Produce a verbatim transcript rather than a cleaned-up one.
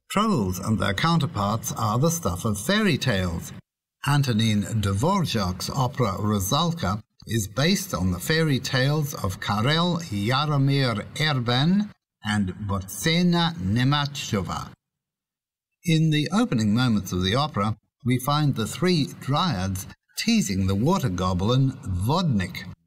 Trolls and their counterparts are the stuff of fairy tales. Antonin Dvorak's opera Rusalka is based on the fairy tales of Karel Jaromir Erben and Borzena Nematchova. In the opening moments of the opera, we find the three dryads teasing the water goblin Vodnik.